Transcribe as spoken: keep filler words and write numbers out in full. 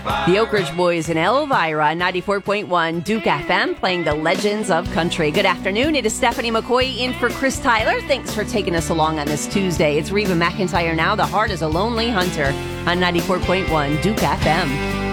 The Oak Ridge Boys and Elvira, ninety-four point one Duke F M, playing the Legends of Country. Good afternoon. It is Stephanie McCoy in for Chris Tyler. Thanks for taking us along on this Tuesday. It's Reba McEntire now. The Heart is a Lonely Hunter on ninety-four point one Duke F M.